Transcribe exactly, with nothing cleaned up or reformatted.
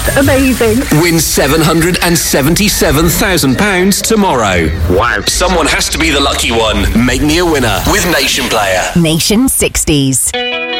amazing. Win seven hundred seventy-seven thousand pounds tomorrow. Wow. Someone has to be the lucky one. Make me a winner with Nation Player. Nation sixties.